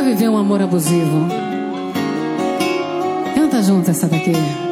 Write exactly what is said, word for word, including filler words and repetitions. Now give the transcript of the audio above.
viver um amor abusivo. Canta junto essa daqui.